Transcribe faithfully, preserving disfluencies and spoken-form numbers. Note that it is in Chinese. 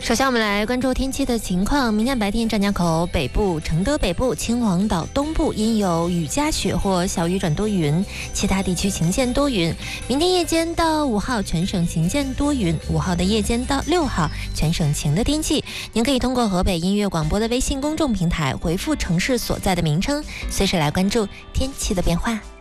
首先我们来关注天气的情况。明天白天张家口北部、承德北部、秦皇岛东部阴有雨夹雪或小雨转多云，其他地区晴间多云。明天夜间到五号全省晴间多云，五号的夜间到六号全省晴的天气。您可以通过河北音乐广播的微信公众平台回复城市所在的名称，随时来关注天气的变化。